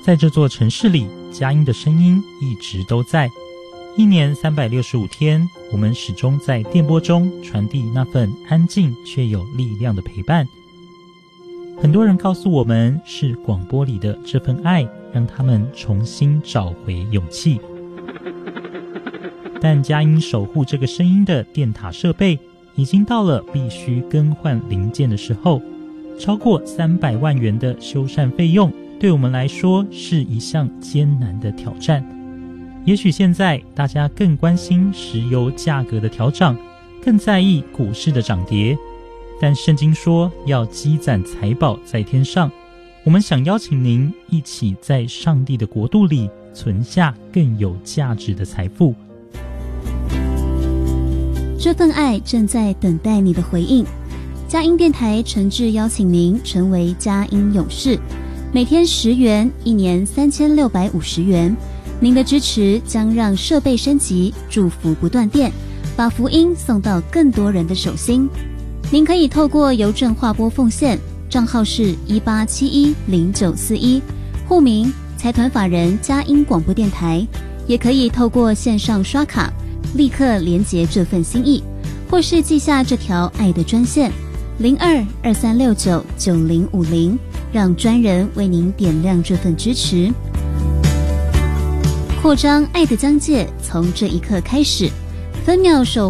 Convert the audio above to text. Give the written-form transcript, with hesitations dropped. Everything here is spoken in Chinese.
在这座城市里，佳音的声音一直都在。一年365天，我们始终在电波中传递那份安静却有力量的陪伴。很多人告诉我们，是广播里的这份爱让他们重新找回勇气。但佳音守护这个声音的电塔设备已经到了必须更换零件的时候，超过300万元的修缮费用对我们来说是一项艰难的挑战。也许现在大家更关心石油价格的调涨，更在意股市的涨跌，但圣经说要积攒财宝在天上。我们想邀请您一起在上帝的国度里存下更有价值的财富。 这份爱正在等待你的回应。佳音电台诚挚邀请您成为佳音勇士，每天10元，一年3650元。您的支持将让设备升级，祝福不断电，把福音送到更多人的手心。您可以透过邮政划拨奉献，账号是18710941，户名财团法人佳音广播电台，也可以透过线上刷卡立刻连结这份心意，或是记下这条爱的专线0223699050，让专人为您点亮这份支持。扩张爱的疆界，从这一刻开始，分秒守